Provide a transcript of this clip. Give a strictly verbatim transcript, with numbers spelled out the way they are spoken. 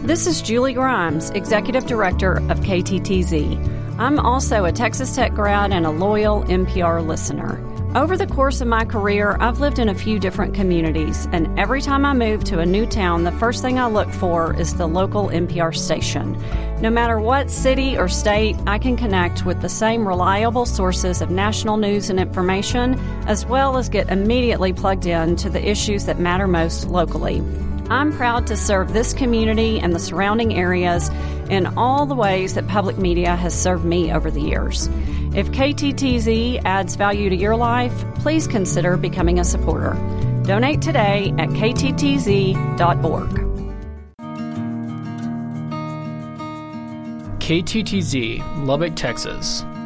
This is Julie Grimes, Executive Director of K T T Z. I'm also a Texas Tech grad and a loyal N P R listener. Over the course of my career, I've lived in a few different communities, and every time I move to a new town, the first thing I look for is the local N P R station. No matter what city or state, I can connect with the same reliable sources of national news and information, as well as get immediately plugged in to the issues that matter most locally. I'm proud to serve this community and the surrounding areas in all the ways that public media has served me over the years. If K T T Z adds value to your life, please consider becoming a supporter. Donate today at k t t z dot org. K T T Z, Lubbock, Texas.